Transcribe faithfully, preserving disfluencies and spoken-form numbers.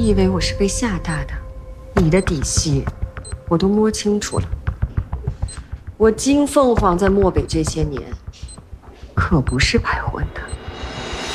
以为我是被吓大的，你的底细我都摸清楚了。我金凤凰在漠北这些年，可不是白混的。